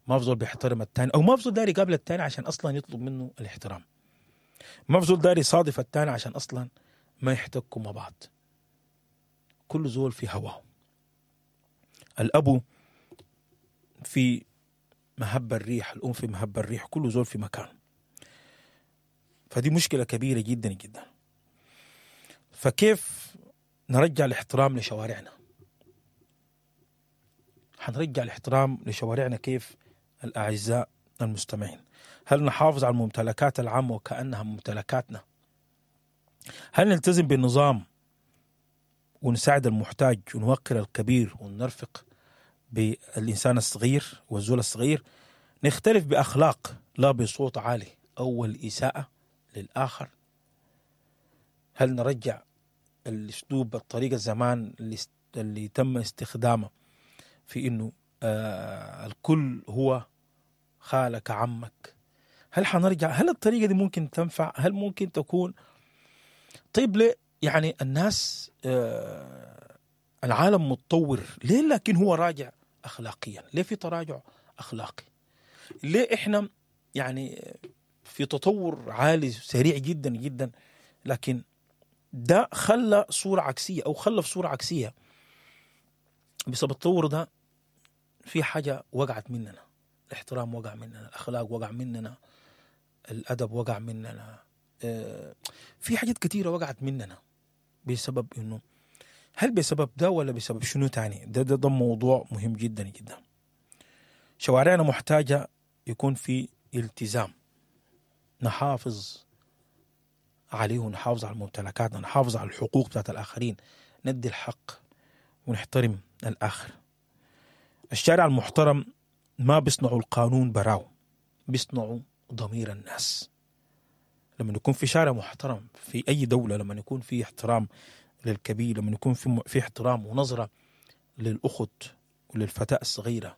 ما في زول بيحترم التاني، أو ما في زول داري يقابل التاني عشان أصلا يطلب منه الاحترام، ما في زول داري يصادف التاني عشان أصلا ما يحتكوا مع بعض. كل زول في هواه. الأبو في مهب الريح، الأم في مهب الريح، كل زول في مكان. فدي مشكلة كبيرة جدا جدا. فكيف نرجع الاحترام لشوارعنا؟ حنرجع الاحترام لشوارعنا كيف الأعزاء المستمعين؟ هل نحافظ على الممتلكات العامة وكأنها ممتلكاتنا؟ هل نلتزم بالنظام ونساعد المحتاج ونوقر الكبير ونرفق بالإنسان الصغير والزول الصغير؟ نختلف بأخلاق لا بصوت عالي أو الإساءة للآخر. هل نرجع الأسلوب الطريقة الزمان اللي تم استخدامه في إنه الكل هو خالك عمك؟ هل حنرجع؟ هل الطريقة دي ممكن تنفع؟ هل ممكن تكون طيب؟ ليه يعني الناس العالم متطور ليه لكن هو راجع أخلاقيا؟ ليه في تراجع أخلاقي؟ ليه إحنا يعني في تطور عالي سريع جدا جدا، لكن ده خلى صورة عكسية أو خلى في صورة عكسية؟ بسبب التطور ده في حاجة وقعت مننا، الاحترام وقع مننا، الأخلاق وقع مننا، الأدب وقع مننا، في حاجات كتيرة وقعت مننا بسبب إنه، هل بسبب ده ولا بسبب شنو تاني؟ ده موضوع مهم جدا جدا. شوارعنا محتاجة يكون في التزام، نحافظ عليه ونحافظ على ممتلكاتنا، نحافظ على الحقوق بتاعت الآخرين، ندي الحق ونحترم الآخر. الشارع المحترم ما بيصنعوا القانون براو، بيصنعوا ضمير الناس. لما يكون في شارع محترم في أي دولة، لما يكون في احترام للكبير، لما يكون في احترام ونظرة للأخت وللفتاة الصغيرة،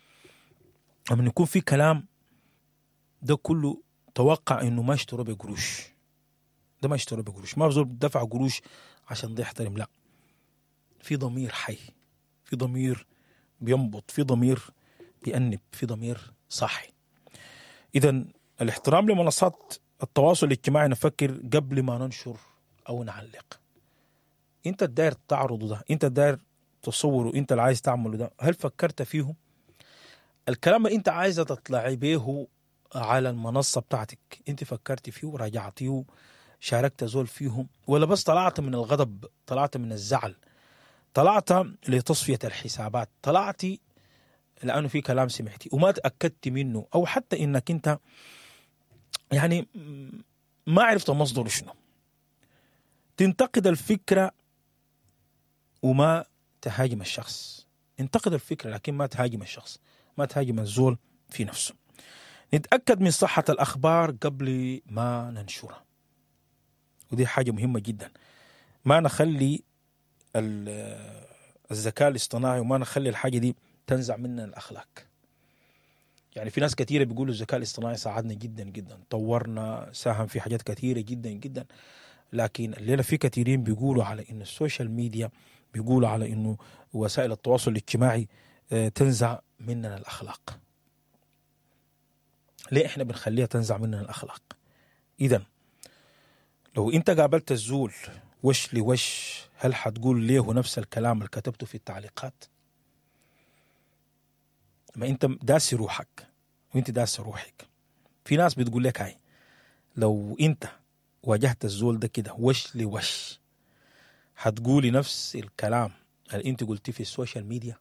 لما يكون في كلام، ده كله توقع إنه ما اشتروا بقروش، ده ما اشتروا بقروش، ما بزول دفع قروش عشان ده يحترم، لا، في ضمير حي، في ضمير بينبض، في ضمير بيأنب، في ضمير صاحي. إذن الاحترام لمنصات التواصل الاجتماعي نفكر قبل ما ننشر أو نعلق. أنت الداير تعرضه ده، أنت الداير تصوره، أنت اللي عايز تعمله ده، هل فكرت فيه؟ الكلام اللي أنت عايزة تطلعي به على المنصة بتاعتك، أنت فكرت فيه وراجعتيه، شاركت زول فيهم، ولا بس طلعت من الغضب، طلعت من الزعل، طلعت لتصفية الحسابات، طلعتي لأنه في كلام سمعتي وما تأكدت منه، أو حتى إنك أنت يعني ما عرفت مصدره شنو؟ تنتقد الفكرة وما تهاجم الشخص، انتقد الفكرة لكن ما تهاجم الشخص، ما تهاجم الزول في نفسه. نتأكد من صحة الأخبار قبل ما ننشرها، ودي حاجة مهمة جدا. ما نخلي الذكاء الاصطناعي وما نخلي الحاجة دي تنزع مننا الأخلاق. يعني في ناس كثيرة بيقولوا الذكاء الاصطناعي ساعدنا جدا جدا، طورنا، ساهم في حاجات كثيرة جدا جدا، لكن الليلة في كثيرين بيقولوا على إنه السوشيال ميديا، بيقولوا على إنه وسائل التواصل الاجتماعي تنزع مننا الأخلاق. ليه إحنا بنخليها تنزع مننا الأخلاق؟ إذن لو أنت قابلت الزول وش لوش، هل حتقول ليه نفس الكلام اللي كتبته في التعليقات؟ ما أنت داسي روحك وأنت داسي روحك. في ناس بتقول لك هاي، لو أنت واجهت الزول ده كده وش لوش، حتقولي نفس الكلام اللي أنت قلتيه في السوشيال ميديا؟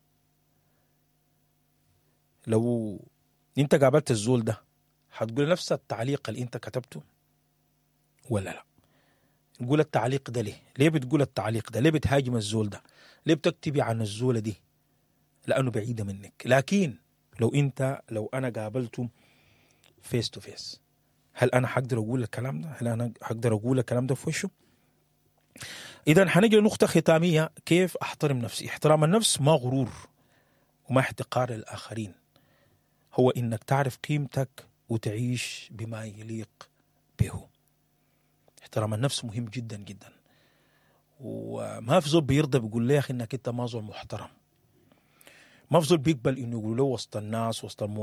لو أنت قابلت الزول ده حتقول نفس التعليق اللي أنت كتبته ولا لا؟ نقول التعليق ده ليه بتقول التعليق ده؟ ليه بتهاجم الزول ده؟ ليه بتكتبي عن الزولة دي؟ لأنه بعيدة منك. لكن لو أنا قابلته فيس تو فيس، هل أنا حقدر أقول الكلام ده؟ هل أنا حقدر أقول الكلام ده في وشه؟ إذن حنجي لنقطة ختامية، كيف أحترم نفسي؟ احترام النفس ما غرور وما احتقار للآخرين، هو إنك تعرف قيمتك وتعيش بما يليق به. احترام النفس مهم جدا جدا، وما في زول بيرضى بيقول لي يا أخي إنك أنت ما زول محترم، ما في زول بيقبل إنه يقول له وسط الناس وسط